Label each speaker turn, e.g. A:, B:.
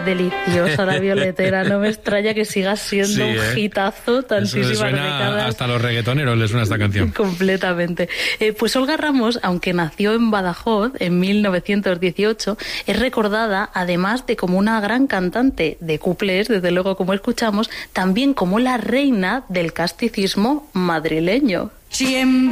A: deliciosa la Violetera, no me extraña que siga siendo un hitazo tantísimas décadas.
B: Hasta a los reggaetoneros les suena esta canción.
A: Completamente. Pues Olga Ramos, aunque nació en Badajoz en 1918, es recordada, además de como una gran cantante de cuplés, desde luego como escuchamos, también como la reina del casticismo madrileño.